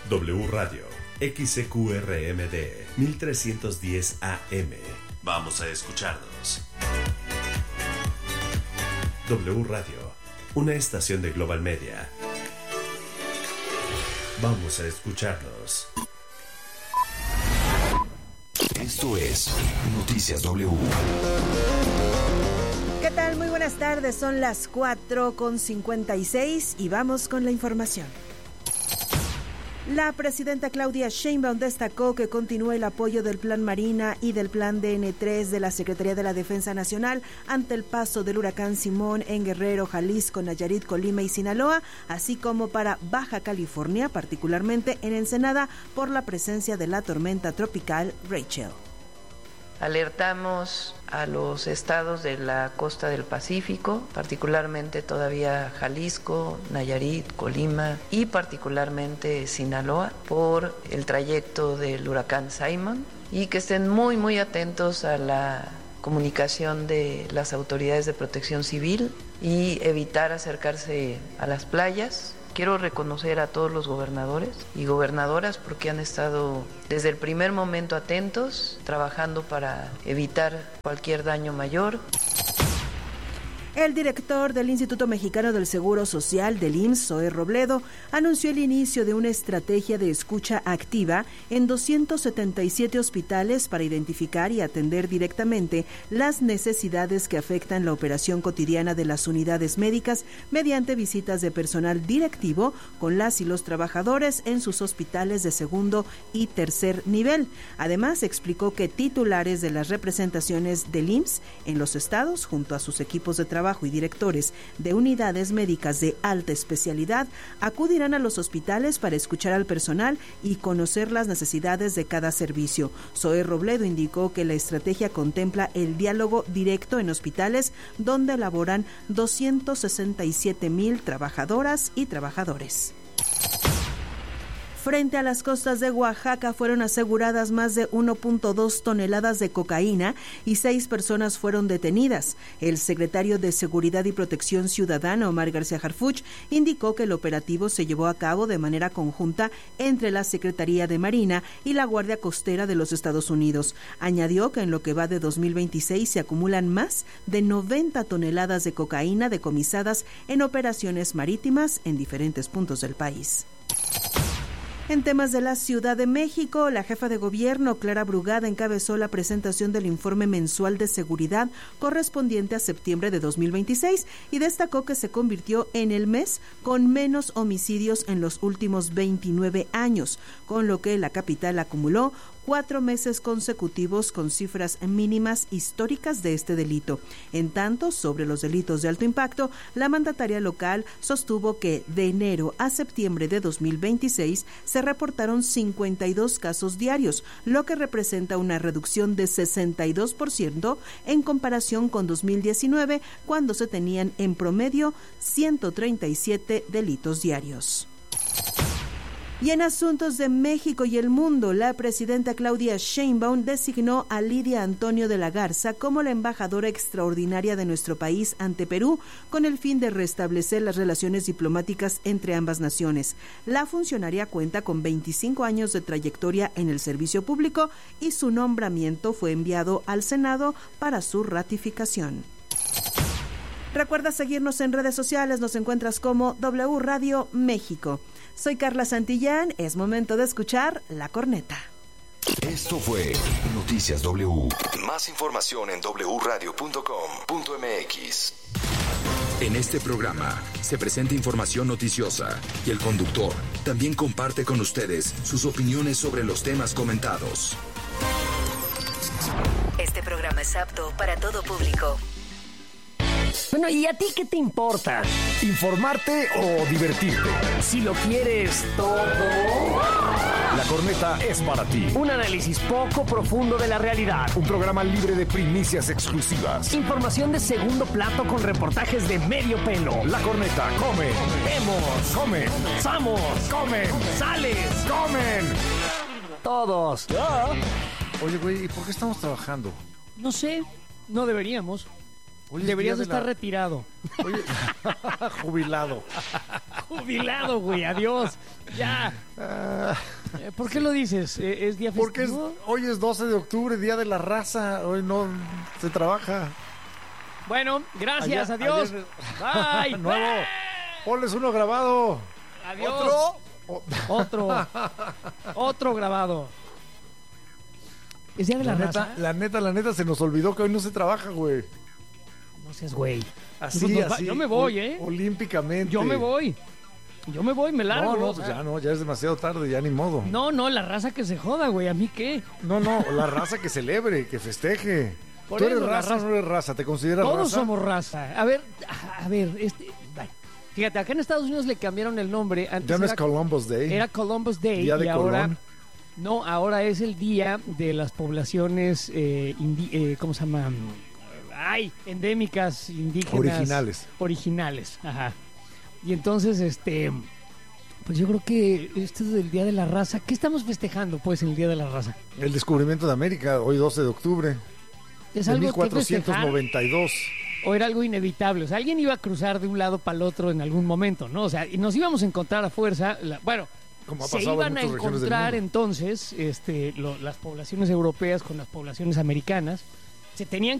W Radio, XCQRMD, 1310 AM. Vamos a escucharnos. W Radio, una estación de Global Media. Vamos a escucharnos. Esto es Noticias W. ¿Qué tal? Muy buenas tardes, son las 4:56 y vamos con la información. La presidenta Claudia Sheinbaum destacó que continúa el apoyo del Plan Marina y del Plan DN3 de la Secretaría de la Defensa Nacional ante el paso del huracán Simón en Guerrero, Jalisco, Nayarit, Colima y Sinaloa, así como para Baja California, particularmente en Ensenada, por la presencia de la tormenta tropical Rachel. Alertamos a los estados de la costa del Pacífico, particularmente todavía Jalisco, Nayarit, Colima y particularmente Sinaloa, por el trayecto del huracán Simon, y que estén muy atentos a la comunicación de las autoridades de protección civil y evitar acercarse a las playas. Quiero reconocer a todos los gobernadores y gobernadoras porque han estado desde el primer momento atentos, trabajando para evitar cualquier daño mayor. El director del Instituto Mexicano del Seguro Social, del IMSS, Zoe Robledo, anunció el inicio de una estrategia de escucha activa en 277 hospitales para identificar y atender directamente las necesidades que afectan la operación cotidiana de las unidades médicas mediante visitas de personal directivo con las y los trabajadores en sus hospitales de segundo y tercer nivel. Además, explicó que titulares de las representaciones del IMSS en los estados, junto a sus equipos de trabajo y directores de unidades médicas de alta especialidad, acudirán a los hospitales para escuchar al personal y conocer las necesidades de cada servicio. Zoe Robledo indicó que la estrategia contempla el diálogo directo en hospitales donde laboran 267,000 trabajadoras y trabajadores. Frente a las costas de Oaxaca fueron aseguradas más de 1.2 toneladas de cocaína y 6 personas fueron detenidas. El secretario de Seguridad y Protección Ciudadana, Omar García Harfuch, indicó que el operativo se llevó a cabo de manera conjunta entre la Secretaría de Marina y la Guardia Costera de los Estados Unidos. Añadió que en lo que va de 2026 se acumulan más de 90 toneladas de cocaína decomisadas en operaciones marítimas en diferentes puntos del país. En temas de la Ciudad de México, la jefa de gobierno, Clara Brugada, encabezó la presentación del informe mensual de seguridad correspondiente a septiembre de 2026 y destacó que se convirtió en el mes con menos homicidios en los últimos 29 años, con lo que la capital acumuló 4 meses consecutivos con cifras mínimas históricas de este delito. En tanto, sobre los delitos de alto impacto, la mandataria local sostuvo que de enero a septiembre de 2026 se reportaron 52 casos diarios, lo que representa una reducción de 62% en comparación con 2019, cuando se tenían en promedio 137 delitos diarios. Y en asuntos de México y el mundo, la presidenta Claudia Sheinbaum designó a Lidia Antonio de la Garza como la embajadora extraordinaria de nuestro país ante Perú, con el fin de restablecer las relaciones diplomáticas entre ambas naciones. La funcionaria cuenta con 25 años de trayectoria en el servicio público y su nombramiento fue enviado al Senado para su ratificación. Recuerda seguirnos en redes sociales, nos encuentras como W Radio México. Soy Carla Santillán, es momento de escuchar La Corneta. Esto fue Noticias W. Más información en wradio.com.mx. En este programa se presenta información noticiosa y el conductor también comparte con ustedes sus opiniones sobre los temas comentados. Este programa es apto para todo público. Bueno, ¿y a ti qué te importa? ¿Informarte o divertirte? Si lo quieres todo, La Corneta es para ti. un análisis poco profundo de la realidad. Un programa libre de primicias exclusivas. Información de segundo plato con reportajes de medio pelo. La Corneta come, Vemos, come, ¡Vamos! comen, ¡Sales! comen. Todos. Oye, güey, ¿y por qué estamos trabajando? No sé, no deberíamos. Hoy es Deberías día de estar la- retirado. Oye, jubilado. Jubilado, güey, adiós. Ya. ¿Por qué lo dices? ¿Es día Porque festivo? hoy es 12 de octubre, Día de la Raza. Hoy no se trabaja. Bueno, gracias, Ayer- adiós. ayer- Bye. Nuevo. Ponles uno grabado. Adiós. Otro grabado. ¿Es día de la raza? La neta, se nos olvidó que hoy no se trabaja, güey. No seas güey. Así, Así. Yo me voy, Olímpicamente. Yo me voy, me largo. No, pues ya es demasiado tarde, ya ni modo. No, la raza que se joda, güey. ¿A mí qué? No, la raza que celebre, que festeje. Por ¿Tú eres eso, la raza o no eres raza? ¿Te consideras raza? Todos somos raza. A ver, vale. Fíjate, acá en Estados Unidos le cambiaron el nombre. Antes Ya no es era Columbus Day. Era Columbus Day. Día de y ahora, Colón. no, ahora es el día de las poblaciones, ¿cómo se llama? Endémicas, indígenas. Originales, ajá. Y entonces, pues yo creo que esto es el Día de la Raza. ¿Qué estamos festejando, pues, en el Día de la Raza? El descubrimiento de América, hoy 12 de octubre. ¿Es de algo que festejar 1492. o era algo inevitable? O sea, alguien iba a cruzar de un lado para el otro en algún momento, ¿no? O sea, y nos íbamos a encontrar a fuerza. Como ha se pasado en iban a muchas regiones del encontrar mundo. entonces las poblaciones europeas con las poblaciones americanas. Se tenían